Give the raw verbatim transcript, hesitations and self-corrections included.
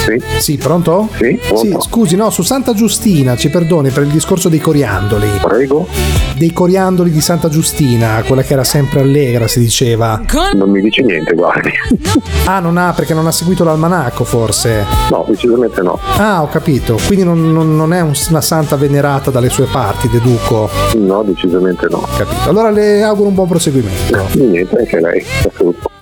Sì. Sì, pronto? Sì, pronto. Sì, scusi, no, su Santa Giustina, ci perdoni per il discorso dei coriandoli. Prego? Dei coriandoli di Santa Giustina, quella che era sempre allegra, si diceva. Non mi dice niente, guardi. Ah, non ha, perché non ha seguito l'almanacco, forse? No, decisamente no. Ah, ho capito. Quindi non, non- non è un- una santa venerata dalle sue parti, deduco. No, decisamente no. Capito. Allora le auguro un buon proseguimento. Niente, anche lei. È tutto.